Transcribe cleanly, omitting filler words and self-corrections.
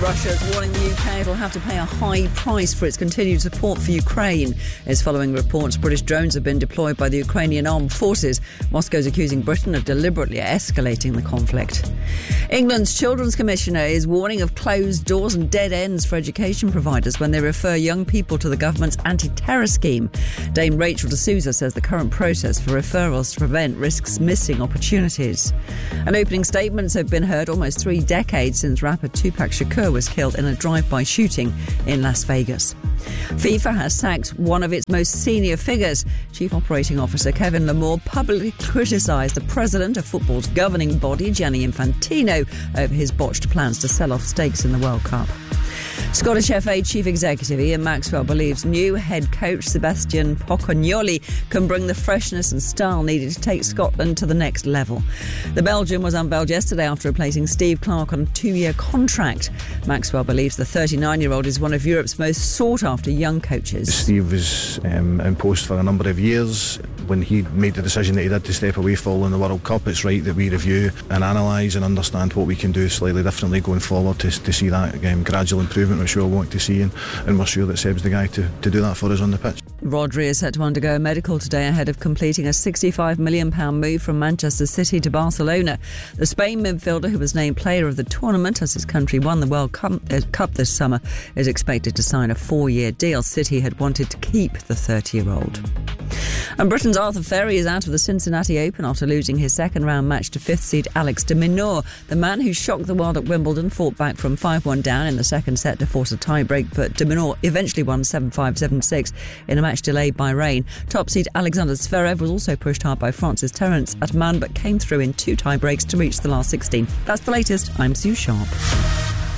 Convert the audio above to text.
Russia is warning the UK it'll have to pay a high price for its continued support for Ukraine. It's following reports British drones have been deployed by the Ukrainian armed forces. Moscow's accusing Britain of deliberately escalating the conflict. England's Children's Commissioner is warning of closed doors and dead ends for education providers when they refer young people to the government's anti-terror scheme. Dame Rachel D'Souza says the current process for referrals to prevent risks missing opportunities. And opening statements have been heard almost 3 decades since rapper Tupac Shakur was killed in a drive-by shooting in Las Vegas. FIFA has sacked one of its most senior figures. Chief Operating Officer Kevin Lamore publicly criticised the president of football's governing body, Gianni Infantino, over his botched plans to sell off stakes in the World Cup. Scottish FA Chief Executive Ian Maxwell believes new head coach Sebastian Pocognoli can bring the freshness and style needed to take Scotland to the next level. The Belgian was unveiled yesterday after replacing Steve Clarke on a 2-year contract. Maxwell believes the 39-year-old is one of Europe's most sought-after young coaches. Steve was in post for a number of years. When he made the decision that he did to step away following the World Cup, it's right that we review and analyse and understand what we can do slightly differently going forward to see that gradual improvement which we all want to see, and we're sure that Seb's the guy to do that for us on the pitch. Rodri is set to undergo a medical today ahead of completing a £65 million move from Manchester City to Barcelona. The Spain midfielder, who was named player of the tournament as his country won the World Cup this summer, is expected to sign a 4-year deal. City had wanted to keep the 30-year-old. And Britain's Arthur Ferry is out of the Cincinnati Open after losing his second-round match to 5th seed Alex de Minaur. The man who shocked the world at Wimbledon fought back from 5-1 down in the second set to force a tie-break, but de Minaur eventually won 7-5, 7-6 in a match delayed by rain. Top seed Alexander Zverev was also pushed hard by France's Terence Atman, but came through in 2 tie-breaks to reach the last 16. That's the latest. I'm Sue Sharp.